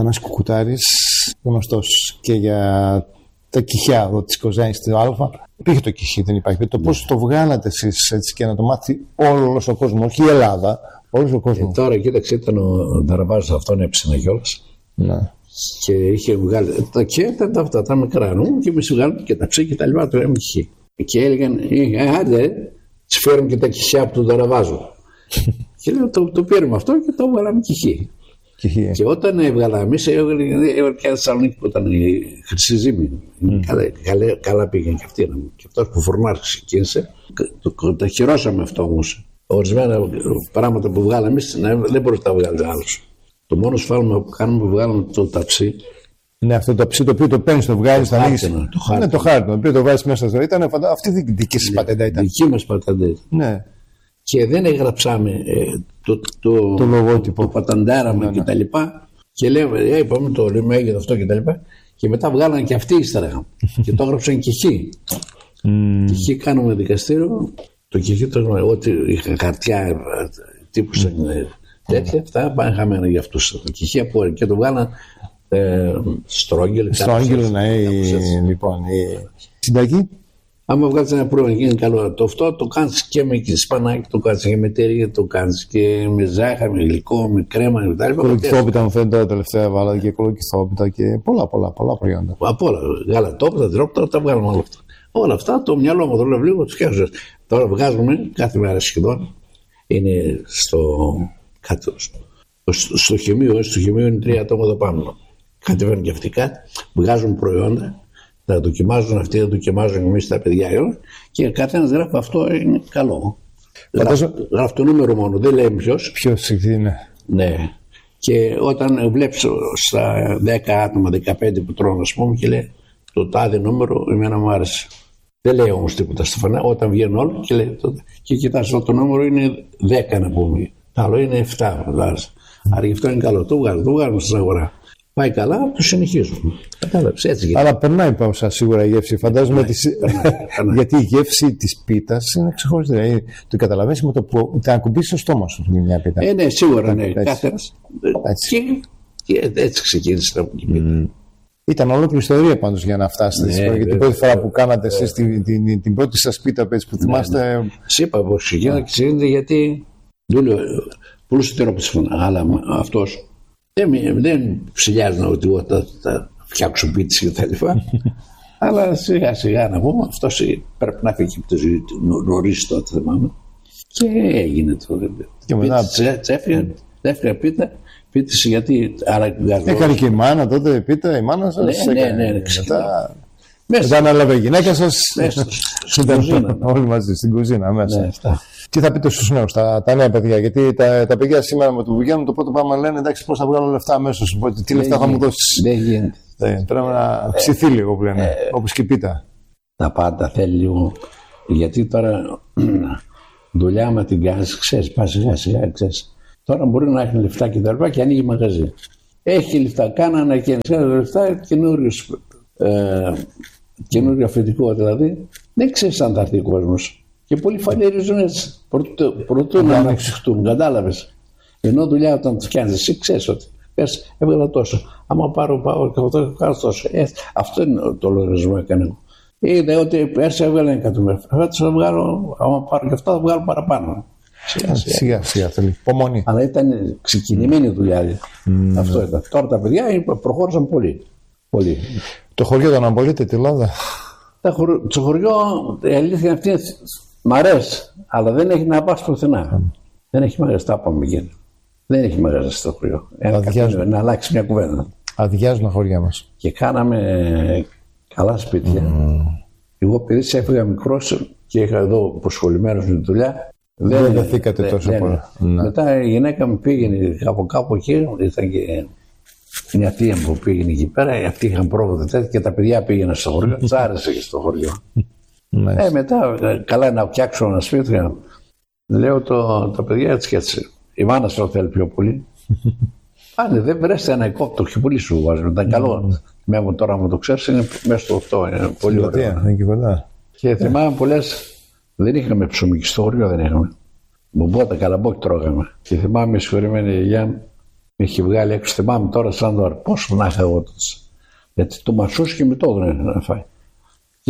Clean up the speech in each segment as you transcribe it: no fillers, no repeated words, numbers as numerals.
ένας κουκουτάρης γνωστός και για τα κηχιά εδώ της Κοζάνης στην Α. Υπήρχε το κηχί, δεν υπάρχει. Το πώς το βγάλατε εσείς έτσι και να το μάθει όλος ο κόσμος, όχι η Ελλάδα, όλος ο κόσμος. Τώρα κοίταξε, ήταν ο Νταραβάζος, αυτόν έψηνα κιόλας. Ναι. Και είχε βγάλει τα κέτα αυτά τα μικρά νου και εμείς βγάλουμε και τα ψή και τα λοιπά, το έμεινε. Και έλεγαν, άντε, τις φέρουν και τα κηχιά από τον Νταραβάζο. Και λέω, το πήραμε αυτό και το βγάλαμε κηχί. Και όταν έβγαλα εμείς, έβγαλε και Θεσσαλονίκη που ήταν η Χρυσή Ζήμη. Καλά πήγαινε και αυτή. Και αυτός που φορμάρς ξεκίνησε, τα χειρώσαμε αυτό όμως. Ορισμένα πράγματα που βγάλαμε εμείς δεν μπορούσε να τα βγάλει άλλος. Το μόνο σφάλμα που κάνουμε, που βγάλαμε το ταψί. Ναι, αυτό το ταψί το οποίο το παίρνεις, το βγάζεις, το ανοίγεις. Ναι, το χάρτινο, το οποίο το βάζεις μέσα στο. Αυτή η δική σας πατέντα ήταν. Δική μας πατέντα ήταν. Ναι. Και δεν έγραψαμε το λογότυπο, το παταντάραμε και τα λοιπά. Και λέμε, είπαμε το λέμε έγινε αυτό και τα λοιπά. Και μετά βγάλανε και αυτοί ύστερα. Και το έγραψαν και χ. Και χ κάνουμε δικαστήριο. Το χ το ότι είχα χαρτιά τύπου σαν τέτοια. Αυτά πάνε χαμένα για αυτούς. Το χ από και το βγάλαν στρόγγυλ. Στρόγγυλ, ναι, λοιπόν. Συνταγή. Άμα βγάλεις ένα πρόβλημα και είναι καλό, αυτό το κάνεις και με σπανάκι, το κάνεις και με τυρί, το κάνεις και με ζάχαρη, με γλυκό, με κρέμα κτλ. Κολοκυθόπιτα μου φαίνεται τα τελευταία βάλα και κολοκυθόπιτα και πολλά προϊόντα. Από όλα. Γαλατόπιτα, τρόπιτα, τα βγάλουμε όλα αυτά. Όλα αυτά το μυαλό μου το λέω λίγο, το φτιάχνω. Τώρα βγάζουμε κάθε μέρα σχεδόν. Είναι στο χημείο είναι 3 άτομα εδώ πάνω. Κατεβαίνουν και αυτοί κάτι, βγάζουν προϊόντα. Τα δοκιμάζουν αυτοί, τα δοκιμάζουν εμείς τα παιδιά και καθένας γράφει αυτό είναι καλό. Γράφει το νούμερο μόνο, δεν λέει ποιος. Ποιος είναι. Ναι. Και όταν βλέπεις στα 10 άτομα, 15 που τρώνε, ας πούμε, και λέει το τάδε νούμερο, εμένα μου άρεσε. Δεν λέει όμως τίποτα στη φανά. Όταν βγαίνουν όλοι και λέει και κοιτάς, το νούμερο είναι 10 να πούμε. Το άλλο είναι 7. Άρα γι' αυτό είναι καλό. Το βγάλουμε στην αγορά. Πάει καλά, το συνεχίζουμε. Κατάλαβες, έτσι. Αλλά περνάει πάουσα σίγουρα η γεύση. Φαντάζομαι γιατί η γεύση της πίτας είναι ξεχωριστή. Δηλαδή, το καταλαβαίνεις με το που θα ακουμπήσεις στο στόμα σου μια πίτα. Ναι, σίγουρα, ναι. Κάθερας. Και έτσι ξεκίνησε από την πίτα. Ήταν ολόκληρη ιστορία πάντως για να φτάσετε. Γιατί την πρώτη φορά που κάνατε εσείς την πρώτη σας πίτα που θυμάστε. Σ' είπα πως ξεκίνησε γιατί πουλούσε την ρόπιση φωνά. Αλλά αυτός. Δεν ψηλιάζουν ότι θα φτιάξουν πίτσες και τα λοιπά. Αλλά σιγά σιγά να πούμε, αυτός πρέπει να φύγει από τη ζωή του νωρίς τότε, θυμάμαι. Και έγινε το. Και μετά Δεύτερα πίτα, πίτησε γιατί. Έκανε και η μάνα τότε πίτα, η μάνα σας. Ναι. Μετά ανέλαβε η γυναίκα σας. Στην κουζίνα. Όλοι μαζί στην κουζίνα μέσα. Ναι, τι θα πείτε στους νέους, τα νέα παιδιά, γιατί τα παιδιά σήμερα με το που βγαίνουν το πρώτο πράγμα λένε εντάξει πώς θα βγάλω λεφτά αμέσως, τι λεφτά θα μου δώσεις. Δεν γίνεται. Πρέπει να ψηθεί λίγο που λένε, όπως και πίτα. Τα πάντα θέλει λίγο, γιατί τώρα δουλειά με την κάνεις, ξέρεις, πας σιγά, ξέρεις. Τώρα μπορεί να έχει λεφτά και τα λοιπά και ανοίγει μαγαζί. Έχει λεφτά, κάνανε και λεφτά καινούριο αφεντικό δηλαδή, δεν ξέρεις αν θα έρθει ο κόσμος. Και πολλοί φανερίζουν έτσι, προτού να αναξυχτούν, κατάλαβες. Ενώ δουλειά όταν τους κάνεις εσύ, ξέρεις ότι πες έβγαλα τόσο, άμα πάω και αυτό κάνω τόσο. Αυτό είναι το λογαριασμό έκανε. Είδα ότι πέρσι έβγαλε 1 εκατομμύριο. Φέτος θα βγάλω, άμα πάρω και αυτά θα βγάλω παραπάνω. Σιγά θέλει, υπομονή. Αλλά ήταν ξεκινημένη δουλειά. Αυτό ήταν. Τώρα τα παιδιά προχώρησαν πολύ. Το χωριό τον απολύτε τη Ελλάδα. Το χωριό, η αλήθεια αυτή μ' αρέσει, αλλά δεν έχει να πας πουθενά. Δεν έχει μαγαζί, τα πάμε γίνει. Δεν έχει μαγαζί στο χωριό. Να αλλάξει μια κουβέντα. Αδειάζουν τα χωριά μας. Και κάναμε καλά σπίτια. Εγώ επειδή έφυγα μικρός και είχα εδώ προσχολημένος με τη δουλειά. Δεν δεθήκατε τόσο πολλά. Μετά η γυναίκα μου πήγαινε από κάπου εκεί, ήταν και μια θεία μου που πήγαινε εκεί πέρα, αυτοί είχαν πρόβλημα τέτοια και τα παιδιά πήγαιναν στο χωριό, τους άρεσε και στο χωριό. Μετά καλά να φτιάξω ένα σπίτι, λέω τα παιδιά έτσι και έτσι. Η μάνα σου θέλει πιο πολύ. Πάνε, δεν βρέστε ένα οικόπτο και πολύ σου βάζει, ήταν καλό. Μέμω τώρα μου το ξέρεις, είναι μέσα στο αυτό, είναι πολύ ωραίο. Και θυμάμαι πολλές, δεν είχαμε ψωμί στο χωριό, δεν είχαμε. Μπομπότα, καλαμπόκι τρώγαμε. Και θυμάμαι η συγχωρημένη γιαγιά μου, Με είχε βγάλει έξω, θυμάμαι τώρα σαν τώρα. Πόσο να είχα εγώ τότε. Γιατί το μασούσι και με το έδωνε να φάει. Και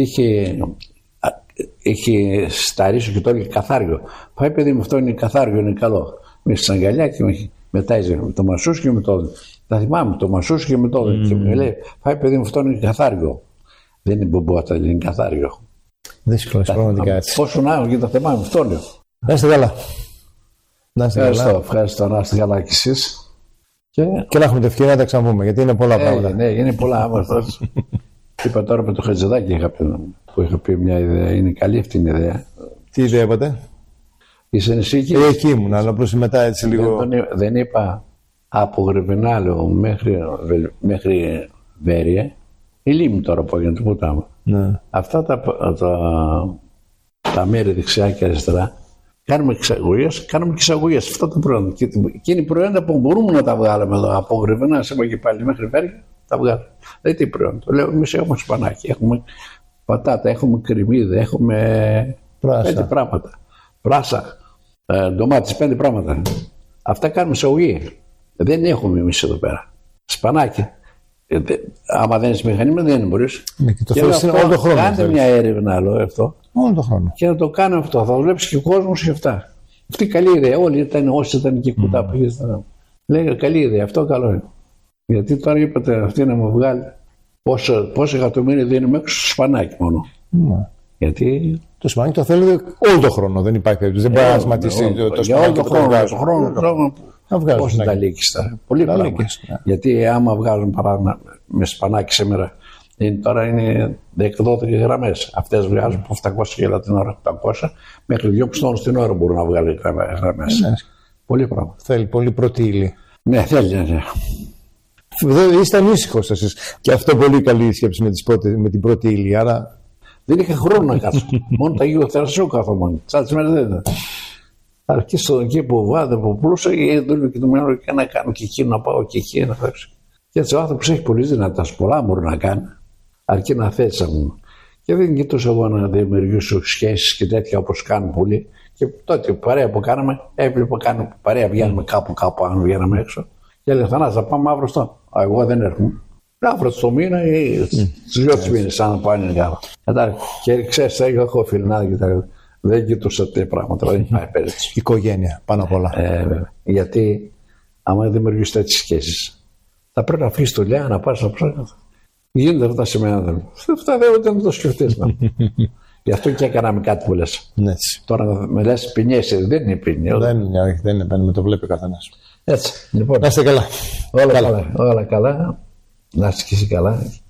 είχε σταρίσει και το έλεγε καθάριο. Πάει παιδί μου, αυτό είναι καθάριο, είναι καλό. Με στην αγκαλιά και μετά έζησε το μασούσι και με το έδωνε. Τα θυμάμαι, το μασούσι και με το έδωνε. Και μου λέει, πάει παιδί μου, αυτό είναι καθάριο. Δεν είναι μπομπότα, είναι καθάριο. Δύσκολο, πραγματικά έτσι. Πόσο να έχω και τα θυμάμαι, αυτό λέω. Να είστε καλά. Να είστε καλά. Ευχαριστώ, να είστε καλά κι εσείς. Και να έχουμε την ευκαιρία να τα ξαναπούμε, γιατί είναι πολλά πράγματα. Ναι, είναι πολλά. Είπα τώρα με το Χατζηδάκη που είχα πει μια ιδέα. Είναι καλή αυτή η ιδέα. Τι ιδέα είπατε? Είσαι εσύ εκεί? Εκεί ήμουν, αλλά απλώς μετά έτσι λίγο. Δεν είπα από Γρεβενάλεο μέχρι Βέρεια. Η Λίμνη τώρα που έγινε τίποτα άλλο. Ναι. Αυτά τα μέρη δεξιά και αριστερά. Κάνουμε και εξαγωγές αυτά τα προϊόντα. Και είναι προϊόντα που μπορούμε να τα βγάλουμε εδώ. Από Γρεβενά, σε και πάλι μέχρι Βέρεια, τα βγάλουμε. Δεν τι προϊόντα. Το λέω, εμείς έχουμε σπανάκι, έχουμε πατάτα, έχουμε κρυμμύδι, έχουμε 5 πράγματα. Πράσα, ντομάτες, 5 πράγματα. Αυτά κάνουμε εξαγωγή. Δεν έχουμε εμείς εδώ πέρα. Σπανάκι. Άμα δεν είσαι μηχανήμα, δεν μπορείς. Ναι, και το θέλεις όλο τον χρόνο. Κάντε μια έρευνα άλλο αυτό. Όλο τον χρόνο. Και να το κάνω αυτό. Θα δουλέψει και ο κόσμος και αυτά. Αυτή η καλή ιδέα. Όσοι ήταν και κουτά που ήρθαν. Λέγανε καλή ιδέα. Αυτό καλό είναι. Γιατί τώρα είπατε αυτή να μου βγάλει πόσα εκατομμύρια δίνουμε έξω στο σπανάκι μόνο. Ναι. Γιατί. Το σπανάκι το θέλετε όλο τον χρόνο. Δεν υπάρχει περίπτωση. Δεν μπορεί να σματίσει το σπανάκι. Όλο τον χρόνο. Να βγάζουν. Πώς τα λύκεις τώρα. Πολύ πράγμα. Γιατί άμα βγάζουν παράδειγμα με σπανάκι σήμερα, τώρα είναι 12 γραμμές. Αυτές βγάζουν από 700 κιλά την ώρα, 800 μέχρι 2,5 τόνους την ώρα μπορούν να βγάλουν γραμμές. Ναι. Πολύ πράγμα. Θέλει πολύ πρώτη ύλη. Ναι, θέλει, ναι. Είστε ανήσυχος εσείς. Και αυτό πολύ καλή σκέψη με την πρώτη ύλη. Άρα. Δεν είχα χρόνο να κάτσω. Μόνο τα γεωθερασίου κάθομαι. Σαν τις μέρες δεν ήταν. Αρκεί εκεί που βάδε από πλούσιο, δούλευε και το μυαλό και να κάνω και εκεί να πάω και εκεί να φέρξω. Και έτσι ο άνθρωπος έχει πολύ δυνατά, πολλά μπορεί να κάνει, αρκεί να θέσει ακόμα. Και δεν κοιτούσα εγώ να δημιουργήσω σχέσεις και τέτοια όπως κάνουν πολλοί. Και τότε παρέα που κάναμε, έβλεπα κάνουμε παρέα, βγαίνουμε κάπου, αν βγαίναμε έξω. Και έλεγα Θανάση, θα πάμε αύριο στο. Εγώ δεν έρχομαι. Αύριο στο μήνα ή στους 2 μήνες, σαν να πάνε κάπου. Και ξέρεις, έχω φιλνάδα και τα λοιπά. Δεν κοιτούσα τέτοια πράγματα, δεν υπάρχει περίπτωση. Οικογένεια, πάνω απ' όλα. Γιατί άμα δημιουργείς τέτοιες σχέσεις, θα πρέπει να αφήσεις δουλειά, να πάρεις να ψάχνεις. Γίνεται αυτά σε μένα. Αυτά δεν το σκεφτείς. Γι' αυτό και έκαναμε κάτι που λες. Τώρα με λες ποινιέσαι, δεν είναι ποινιέ. Δεν είναι, με το βλέπει ο καθένας. Έτσι. Λοιπόν, να είστε καλά. Όλα καλά. Να είστε και εσύ καλά.